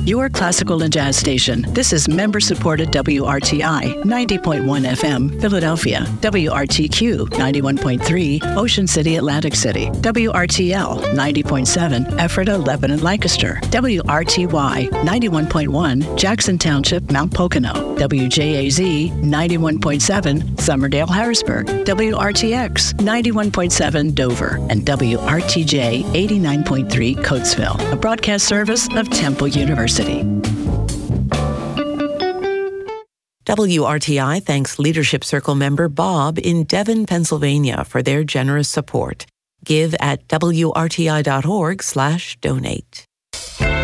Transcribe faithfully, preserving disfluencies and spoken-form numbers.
your classical and jazz station. This is member-supported W R T I, ninety point one F M, Philadelphia. W R T Q, ninety-one point three, Ocean City, Atlantic City. W R T L, ninety point seven, Ephrata, Lebanon, Lancaster. W R T Y, ninety-one point one, Jackson Township, Mount Pocono. W J A Z, ninety-one point seven, Summerdale, Harrisburg. W R T X, ninety-one point seven, Dover. And W R T J, eighty-nine point three, Coatesville, a broadcast service of Temple University. W R T I thanks Leadership Circle member Bob in Devon, Pennsylvania for their generous support. Give at W R T I dot org slash donate.